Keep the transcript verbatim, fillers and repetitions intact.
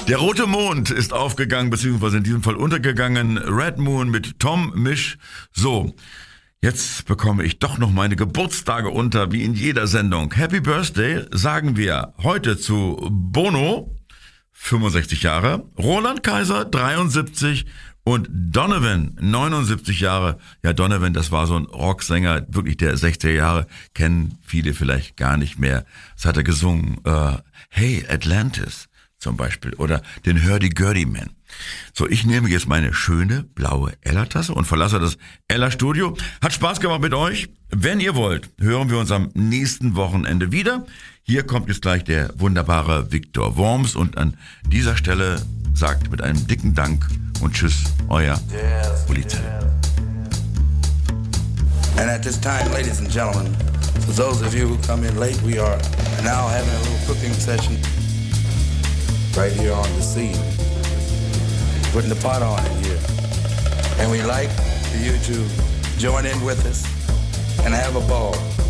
Der rote Mond ist aufgegangen, beziehungsweise in diesem Fall untergegangen. Red Moon mit Tom Misch. So, jetzt bekomme ich doch noch meine Geburtstage unter, wie in jeder Sendung. Happy Birthday sagen wir heute zu Bono, fünfundsechzig Jahre, Roland Kaiser, dreiundsiebzig und Donovan, neunundsiebzig Jahre. Ja, Donovan, das war so ein Rocksänger, wirklich der sechziger Jahre, kennen viele vielleicht gar nicht mehr. Das hat er gesungen, äh, Hey Atlantis zum Beispiel, oder den Hurdy-Gurdy-Man. So, ich nehme jetzt meine schöne blaue Ella-Tasse und verlasse das Ella-Studio. Hat Spaß gemacht mit euch. Wenn ihr wollt, hören wir uns am nächsten Wochenende wieder. Hier kommt jetzt gleich der wunderbare Viktor Worms und an dieser Stelle sagt mit einem dicken Dank und Tschüss, euer Uli Zell. And at this time, ladies and gentlemen, for those of you who come in late, we are now having a little cooking session right here on the scene. Putting the pot on in here. And we like for you to join in with us and have a ball.